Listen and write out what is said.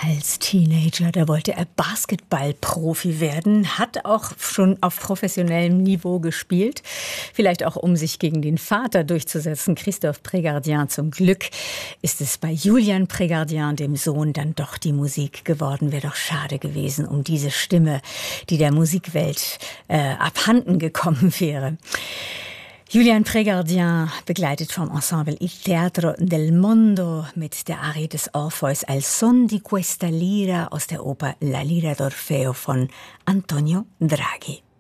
Als Teenager, da wollte er Basketballprofi werden, hat auch schon auf professionellem Niveau gespielt. Vielleicht auch, um sich gegen den Vater durchzusetzen, Christophe Prégardien. Zum Glück ist es bei Julian Prégardien, dem Sohn, dann doch die Musik geworden. Wäre doch schade gewesen um diese Stimme, die der Musikwelt abhanden gekommen wäre. Julian Prégardien, begleitet vom Ensemble Il Teatro del Mondo mit der Arie des Orpheus Al son di questa lira aus der Oper La Lira d'Orfeo von Antonio Draghi.